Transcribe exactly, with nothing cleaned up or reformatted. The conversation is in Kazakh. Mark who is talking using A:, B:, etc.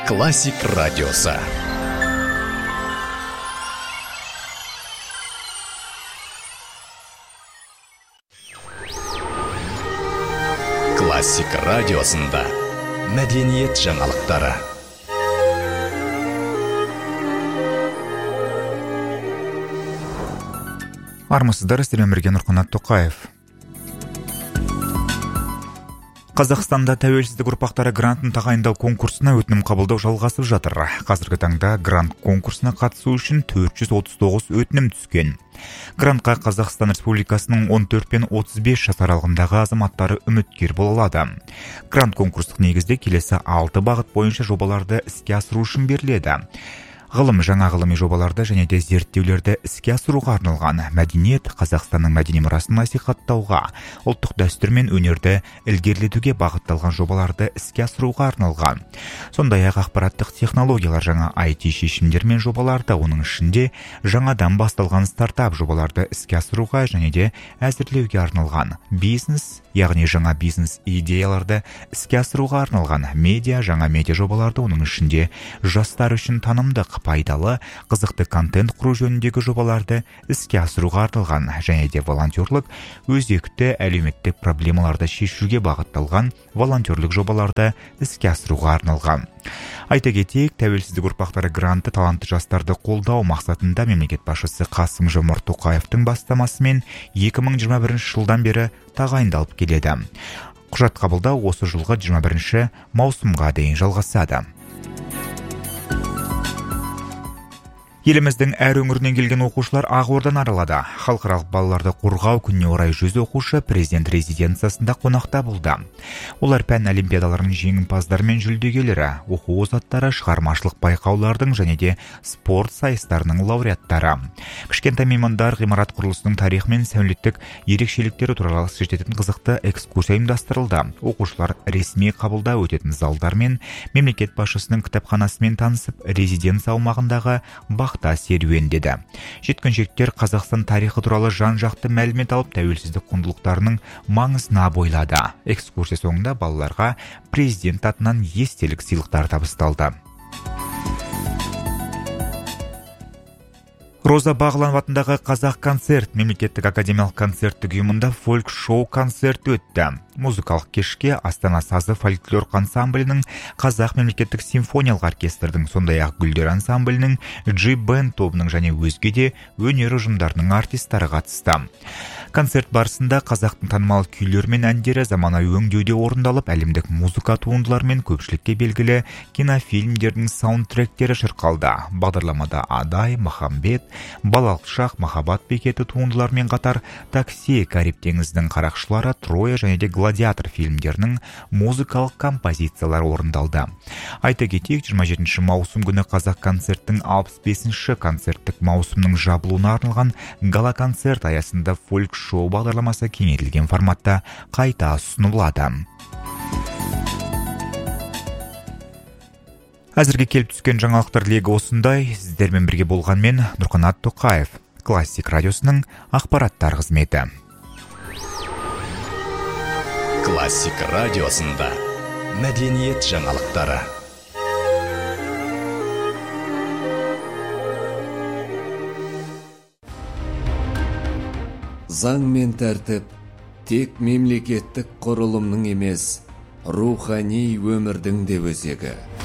A: Классик радиосы. Классик радиосында мәдениет жаңалықтары.
B: Армысыздар, сіздермен бірге Нұрқанат Тоқаев. Қазақстанда тәуелсіздік ұрпақтары грантын тағайындау конкурсына өтінім қабылдау жалғасып жатыр. Қазіргі таңда грант конкурсына қатысу үшін төрт жүз отыз тоғыз өтінім түскен. Грантқа Қазақстан Республикасының он төрт пен отыз бес жас аралығындағы азаматтары үміткер бола алады. Грант конкурстық негізде келесі алты бағыт бойынша жобаларды іске асыру үшін беріледі. Ғылым, жаңа ғылыми жобаларды және де зерттеулерді іске асыруға арналған, мәдениет, Қазақстанның мәдени мұрасын насихаттауға, ұлттық дәстүр мен өнерді ілгерілетуге бағытталған жобаларды іске асыруға арналған. Сондай-ақ ақпараттық технологиялар, жаңа ай ти шешімдер мен жобаларды, оның ішінде жаңадан басталған стартап жобаларды іске асыруға және де әзірлеуге арналған. Бизнес, яғни жаңа бизнес идеяларды іске асыруға арналған. Медиа, жаңа медиа жобаларды, оның ішінде жастар үшін танымдық, пайдалы, қызықты контент құру жөніндегі жобаларды іске асыруға арналған, және де волонтерлік, өзекті әлеуметтік проблемаларды шешуге бағытталған волонтерлік жобаларды іске асыруға арналған. Айта кетейік, тәуелсіздік ұрпақтары гранты талантты жастарды қолдау мақсатында мемлекет басшысы Қасым-Жомарт Тоқаевтың бастамасымен екі мың жиырма бірінші жылдан бері тағайындалып келеді. Құжат қабылдау осы жылғы жиырма бірінші маусымға дейін жалғасады. Еліміздің әр өңірінен келген оқушылар Ақорданы аралады. Халықаралық балаларды қорғау күніне орай жүз оқушы президент резиденциясында қонақта болды. Олар пән олимпиадаларының жеңімпаздары мен жүлдегерлері, оқу озаттары, шығармашылық байқаулардың және де спорт сайыстарының лауреаттары. Кішкентай меймандар ғимарат құрылысының тарихы мен сәулеттік ерекшеліктері туралы жететін қызықты экскурсия ұйымдастырылды. Оқушылар ресми қабылдау өтетін залдар мен мемлекет басшысының кітапханасымен танысып, резиденция аумағындағы бақта серуендеді. Жеткіншектер Қазақстан тарихы туралы жан-жақты мәлімет алып, тәуелсіздік құндылықтарының маңызына бойлады. Экскурсия соңында балаларға президент атынан естелік сыйлықтар табысталды. Роза Бағланова атындағы Қазақконцерт мемлекеттік академиялық концерттік ұйымында фольк-шоу концерт өтті. Музыкалық кешке Астана сазы фольклор ансамблінің, Қазақ мемлекеттік симфониялық оркестрдің, сондай-ақ Гүлдер ансамблінің, Джи-бенд тобының және өзге де өнер ұжымдарының артистері қатысты. Концерт барысында қазақтың танымал күйлер мен әндері заманауи өңдеуде орындалып, әлемдік музыка туындылары мен көпшілікке белгілі кинофильмдердің саундтректері шырқалды. Бағдарламада Адай, Махамбет, Балалық шақ, Махаббат бекеті туындылармен қатар Такси, Кариб теңізінің қарақшылары, Троя және де Гладиатор фильмдерінің музыкалық композициялары орындалды. Айта кетейік, жиырма жетінші маусым күні Қазақконцерттің алпыс бесінші концерттік маусымның жабылуына арналған гала-концерт аясында фольк-шоу бағдарламасы кеңейтілген форматта қайта ұсынылады. Әзірге келіп түскен жаңалықтар легі осындай. Сіздермен бірге болғанмен Нұрқанат Тоқаев, Классик радиосының ақпараттар қызметі.
A: Классик радиосында мәдениет жаңалықтары.
C: Заң мен тәртіп тек мемлекеттік құрылымның емес, рухани өмірдің де өзегі.